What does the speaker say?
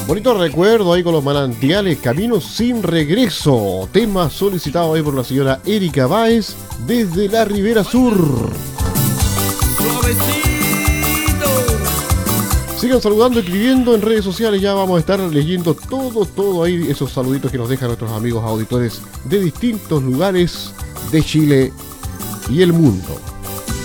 Bonito recuerdo ahí con los manantiales, Caminos sin regreso. Tema solicitado ahí por la señora Erika Báez desde la Ribera Sur. Sigan saludando, escribiendo en redes sociales. Ya vamos a estar leyendo todo ahí, esos saluditos que nos dejan nuestros amigos auditores de distintos lugares de Chile y el mundo.